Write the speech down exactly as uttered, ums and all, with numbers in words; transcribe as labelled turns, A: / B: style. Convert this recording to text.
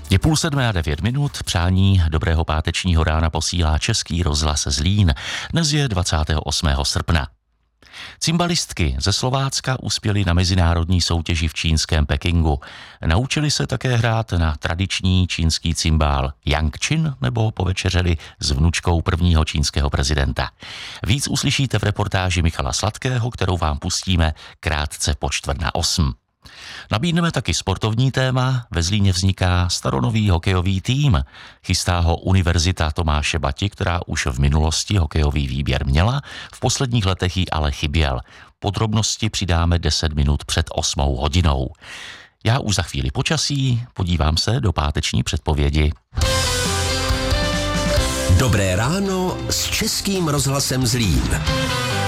A: Je půl sedmé a devět minut, přání dobrého pátečního rána posílá Český rozhlas Zlín. Dnes je dvacátého osmého srpna. Cymbalistky ze Slovácka uspěly na mezinárodní soutěži v čínském Pekingu. Naučili se také hrát na tradiční čínský cymbál Yangqin nebo povečeřeli s vnučkou prvního čínského prezidenta. Víc uslyšíte v reportáži Michala Sladkého, kterou vám pustíme krátce po čtvrt na osm. Nabídneme taky sportovní téma. Ve Zlíně vzniká staronový hokejový tým. Chystá ho Univerzita Tomáše Bati, která už v minulosti hokejový výběr měla, v posledních letech jí ale chyběl. Podrobnosti přidáme deset minut před osmou hodinou. Já už za chvíli počasí, podívám se do páteční předpovědi.
B: Dobré ráno s Českým rozhlasem Zlín.